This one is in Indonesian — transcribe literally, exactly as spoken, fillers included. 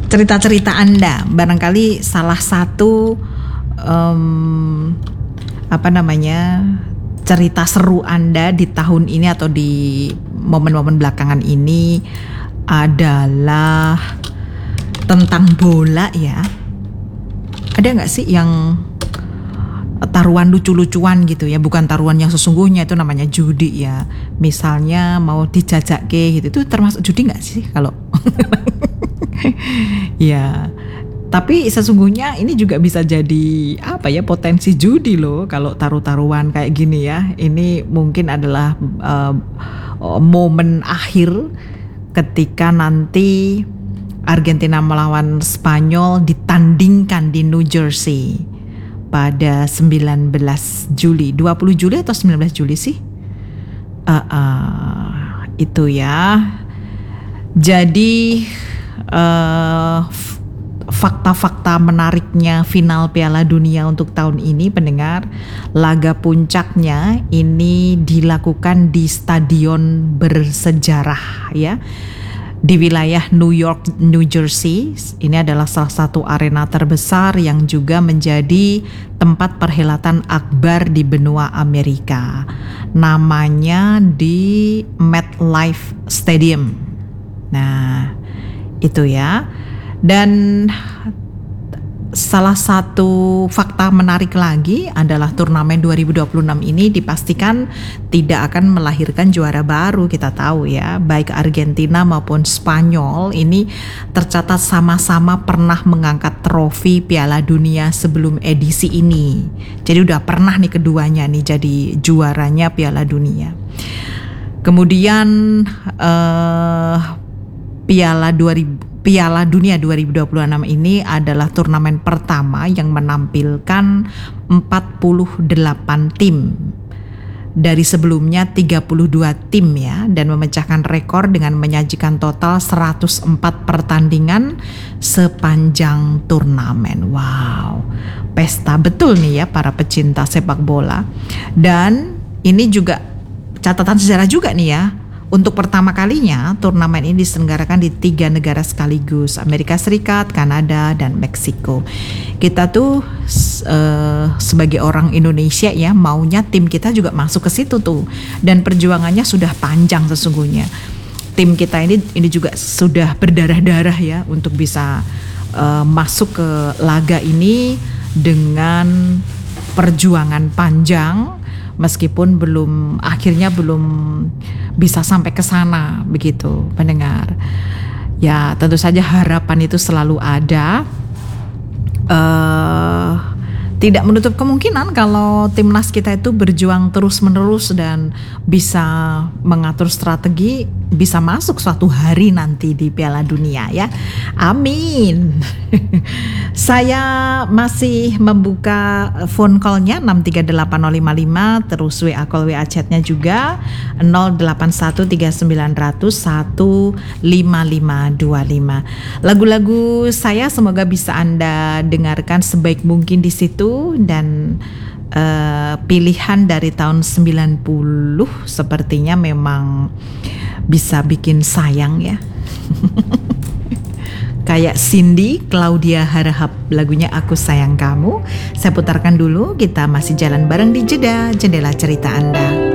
cerita-cerita Anda, barangkali salah satu um, apa namanya cerita seru Anda di tahun ini atau di momen-momen belakangan ini adalah tentang bola ya. Ada nggak sih yang taruhan lucu-lucuan gitu ya, bukan taruhan yang sesungguhnya, itu namanya judi ya. Misalnya mau dijajake gitu, itu termasuk judi nggak sih kalau? Ya, tapi sesungguhnya ini juga bisa jadi apa ya, potensi judi loh kalau taruh-taruhan kayak gini ya. Ini mungkin adalah uh, momen akhir ketika nanti Argentina melawan Spanyol ditandingkan di New Jersey pada sembilan belas Juli, dua puluh Juli atau sembilan belas Juli sih? Uh, uh, itu ya. Jadi uh, f- fakta-fakta menariknya final Piala Dunia untuk tahun ini, pendengar, laga puncaknya ini dilakukan di stadion bersejarah ya, di wilayah New York, New Jersey. Ini adalah salah satu arena terbesar yang juga menjadi tempat perhelatan akbar di benua Amerika. Namanya di MetLife Stadium. Nah, itu ya. Dan salah satu fakta menarik lagi adalah turnamen dua ribu dua puluh enam ini dipastikan tidak akan melahirkan juara baru. Kita tahu ya, baik Argentina maupun Spanyol ini tercatat sama-sama pernah mengangkat trofi Piala Dunia sebelum edisi ini. Jadi udah pernah nih keduanya nih jadi juaranya Piala Dunia. Kemudian uh, Piala dua ribu Piala Dunia dua ribu dua puluh enam ini adalah turnamen pertama yang menampilkan empat puluh delapan tim. Dari sebelumnya tiga puluh dua tim ya, dan memecahkan rekor dengan menyajikan total seratus empat pertandingan sepanjang turnamen. Wow, pesta betul nih ya para pecinta sepak bola. Dan ini juga catatan sejarah juga nih ya. Untuk pertama kalinya turnamen ini diselenggarakan di tiga negara sekaligus, Amerika Serikat, Kanada, dan Meksiko. Kita tuh uh, sebagai orang Indonesia ya, maunya tim kita juga masuk ke situ tuh, dan perjuangannya sudah panjang sesungguhnya. Tim kita ini ini juga sudah berdarah-darah ya untuk bisa uh, masuk ke laga ini dengan perjuangan panjang. Meskipun belum akhirnya belum bisa sampai ke sana begitu, pendengar. Ya, tentu saja harapan itu selalu ada. Uh, tidak menutup kemungkinan kalau timnas kita itu berjuang terus-menerus dan bisa mengatur strategi, bisa masuk suatu hari nanti di Piala Dunia ya. Amin. Saya masih membuka phone call-nya enam tiga delapan nol lima lima, terus W A call W A chat-nya juga nol delapan satu tiga sembilan nol nol satu lima lima dua lima. Lagu-lagu saya semoga bisa Anda dengarkan sebaik mungkin di situ, dan uh, pilihan dari tahun sembilan puluh sepertinya memang bisa bikin sayang ya. Kayak Cindy Claudia Harahap, lagunya Aku Sayang Kamu. Saya putarkan dulu, kita masih jalan bareng di jeda Jendela Cerita Anda.